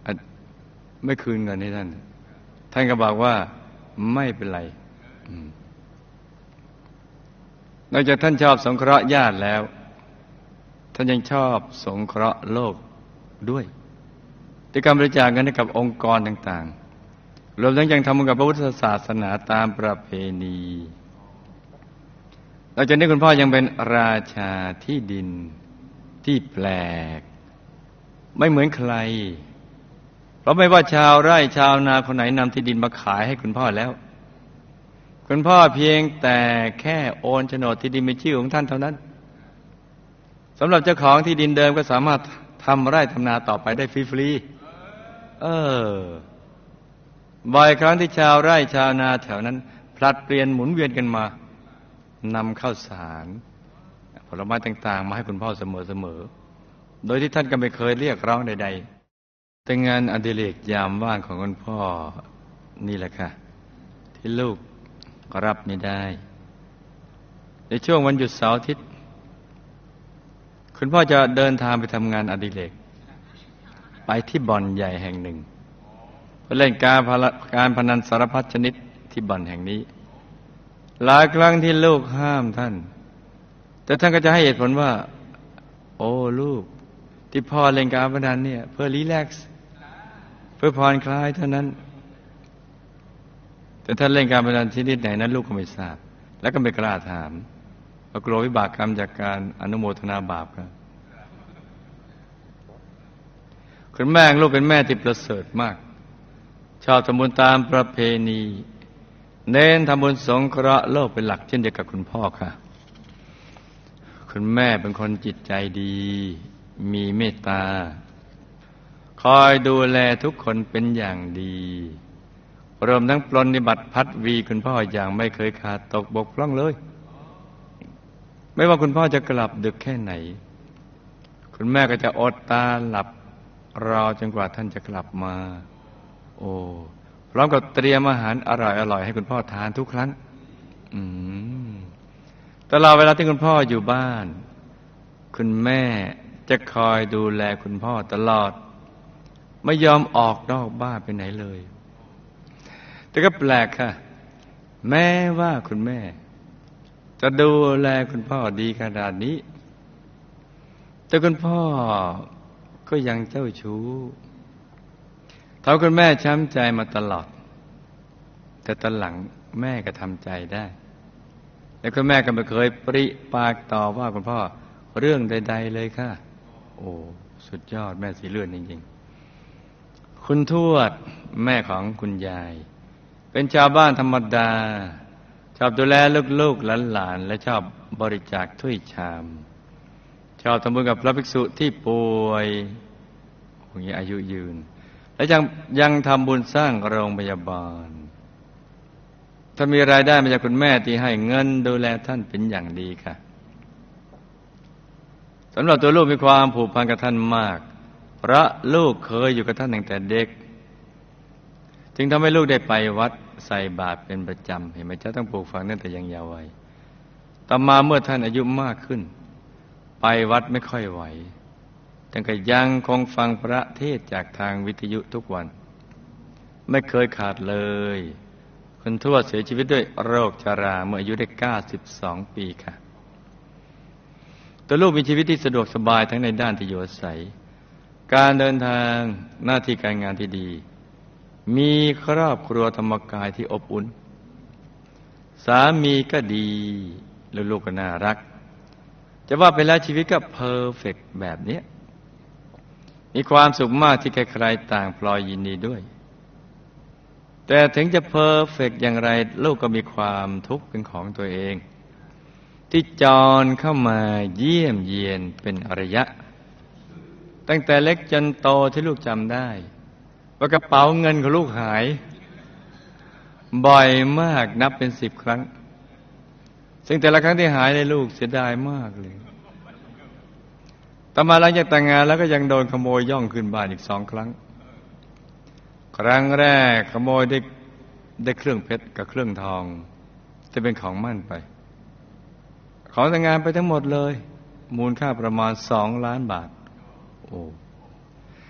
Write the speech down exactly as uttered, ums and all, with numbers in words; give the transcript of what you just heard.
ไม่คืนเงินให้ท่านท่านก็บอกว่าไม่เป็นไรนอกจากท่านชอบสงเคราะห์ญาติแล้วท่านยังชอบสงเคราะห์โลกด้วยด้วยการบริจาคเงินให้กับองค์กรต่างๆรวมทั้งยังทำบุญกับพระพุทธศาสนาตามประเพณีนอกจากนี้คุณพ่อยังเป็นราชาที่ดินที่แปลกไม่เหมือนใครเพราะไม่ว่าชาวไร่ชาวนาคนไหนนำที่ดินมาขายให้คุณพ่อแล้วคุณพ่อเพียงแต่แค่โอนโฉนดที่ดินเป็นชื่อของท่านเท่านั้นสำหรับเจ้าของที่ดินเดิมก็สามารถทำไร่ทำนาต่อไปได้ฟรีๆเออบ่อยครั้งที่ชาวไร่ชาวนาแถวนั้นผลัดเปลี่ยนหมุนเวียนกันมานำข้าวสารผลไม้ต่างๆมาให้คุณพ่อเสมอๆโดยที่ท่านก็ไม่เคยเรียกร้องใดๆแต่งานอดิเรกยามว่างของคุณพ่อนี่แหละค่ะที่ลูกรับไม่ได้ในช่วงวันหยุดเสาร์อาทิตย์คุณพ่อจะเดินทางไปทำงานอดิเรกไปที่บ่อนใหญ่แห่งหนึ่งเพื่อเล่นการการพนันสารพัดชนิดที่บ่อนแห่งนี้หลายครั้งที่ลูกห้ามท่านแต่ท่านก็จะให้เหตุผลว่าโอ้ลูกที่พ่อเล่นการพนันเนี่ยเพื่อรีแลกซ์เพื่อผ่อนคลายเท่านั้นแต่ท่านเล่นการพนันชนิดไหนนั้นลูกก็ไม่ทราบและก็ไม่กล้าถามเพราะกลัววิบากกรรมจากการอนุโมทนาบาปครับคุณแม่ลูกเป็นแม่ที่ประเสริฐมากชอบทำบุญตามประเพณีเน้นทำบุญสงเคราะห์โลกเป็นหลักเช่นเดียวกับคุณพ่อค่ะคุณแม่เป็นคนจิตใจดีมีเมตตาคอยดูแลทุกคนเป็นอย่างดีรวมทั้งปรนนิบัติพัดวีคุณพ่ออย่างไม่เคยขาดตกบกพร่องเลยไม่ว่าคุณพ่อจะกลับดึกแค่ไหนคุณแม่ก็จะอดตาหลับรอจนกว่าท่านจะกลับมาโอ้พร้อมกับเตรียมอาหารอร่อยๆให้คุณพ่อทานทุกครั้งอืมตลอดเวลาที่คุณพ่ออยู่บ้านคุณแม่จะคอยดูแลคุณพ่อตลอดไม่ยอมออกนอกบ้านไปไหนเลยแต่ก็แปลกค่ะแม้ว่าคุณแม่จะดูแลคุณพ่อดีขนาดนี้แต่คุณพ่อก็ยังเจ้าชู้ทำคุณแม่ช้ำใจมาตลอดแต่ตอนหลังแม่ก็ทำใจได้แล้วคุณแม่ก็ไม่เคยปริปากต่อว่าคุณพ่อเรื่องใดๆเลยค่ะโอ้สุดยอดแม่สีเลือดจริงๆคุณทวดแม่ของคุณยายเป็นชาวบ้านธรรมดาชอบดูแลลูกๆหลานๆและชอบบริจาคถ้วยชามชอบทำบุญกับพระภิกษุที่ป่วยอย่างนี้อายุยืนและยังยังทำบุญสร้างโรงพยาบาลถ้ามีรายได้มาจากคุณแม่ที่ให้เงินดูแลท่านเป็นอย่างดีค่ะสำหรับตัวลูกมีความผูกพันกับท่านมากเพราะลูกเคยอยู่กับท่านตั้งแต่เด็กจึงทำให้ลูกได้ไปวัดใส่บาตรเป็นประจำเห็นไหมเจ้าต้องปลูกฝังตั้งแต่ยังเยาว์วัยต่อมาเมื่อท่านอายุมากขึ้นไปวัดไม่ค่อยไหวแต่ก็ยังคงฟังพระเทศน์จากทางวิทยุทุกวันไม่เคยขาดเลยคุณทวดเสียชีวิตด้วยโรคชราเมื่ออายุได้เก้าสิบสองปีค่ะตัวลูกมีชีวิตที่สะดวกสบายทั้งในด้านที่อยู่อาศัยการเดินทางหน้าที่การงานที่ดีมีครอบครัวธรรมกายที่อบอุ่นสามีก็ดีลูกๆก็น่ารักจะว่าไปแล้วชีวิตก็เพอร์เฟกต์แบบนี้มีความสุขมากที่ใครๆต่างพลอยยินดีด้วยแต่ถึงจะเพอร์เฟกต์อย่างไรลูกก็มีความทุกข์เป็นของตัวเองที่จรเข้ามาเยี่ยมเยียนเป็นระยะตั้งแต่เล็กจนโตที่ลูกจำได้ว่ากระเป๋าเงินของลูกหายบ่อยมากนับเป็นสิบครั้งซึ่งแต่ละครั้งที่หายในลูกเสียดายมากเลยต่อมาหลังจากแต่งงานแล้วก็ยังโดนขโมยย่องขึ้นบ้านอีกสองครั้งครั้งแรกขโมยได้ได้เครื่องเพชรกับเครื่องทองจะเป็นของมั่นไปของแต่งงานไปทั้งหมดเลยมูลค่าประมาณสองล้านบาทโอ้